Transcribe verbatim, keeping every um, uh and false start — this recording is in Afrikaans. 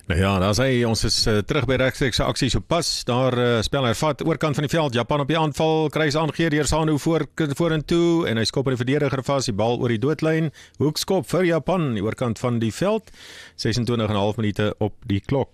Nou ja, daar sê ons is uh, terug by regstreekse aksie so pas. Daar uh, spel hervat oorkant van die veld. Japan op die aanval, kry sy aangegee deur Sano voor vorentoe en hy skop in die verdediger vas, die bal oor die doodlyn. Hoekskop vir Japan, die oorkant van die veld. ses en twintig en 'n half minute op die klok.